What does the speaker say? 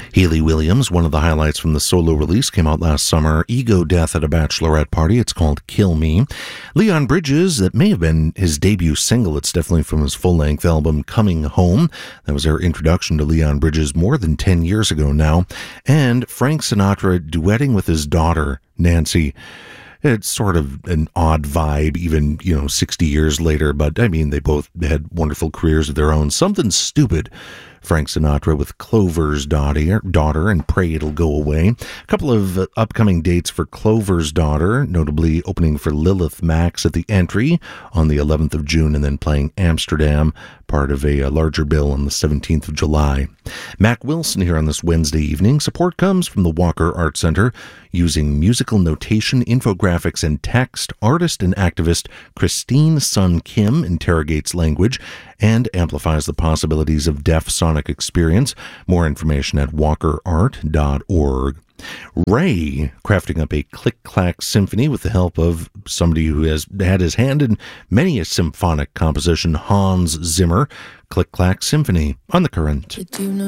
Hayley Williams, one of the highlights from the solo release, came out last summer. Ego Death at a Bachelorette Party. It's called Kill Me. Leon Bridges, that may have been his debut single. It's definitely from his full-length album, Coming Home. That was our introduction to Leon Bridges more than 10 years ago now. And Frank Sinatra duetting with his daughter, Nancy. It's sort of an odd vibe, even, 60 years later. But, they both had wonderful careers of their own. Something Stupid, Frank Sinatra with Clover's daughter, and Pray It'll Go Away. A couple of upcoming dates for Clover's Daughter, notably opening for Lilith Max at the Entry on the 11th of June, and then playing Amsterdam, part of a larger bill on the 17th of July. Mac Wilson here on this Wednesday evening. Support comes from the Walker Art Center. Using musical notation, infographics, and text, artist and activist Christine Sun Kim interrogates language and amplifies the possibilities of deaf sonic experience. More information at walkerart.org. Ray, crafting up a click-clack symphony with the help of somebody who has had his hand in many a symphonic composition, Hans Zimmer. Click-clack symphony on The Current.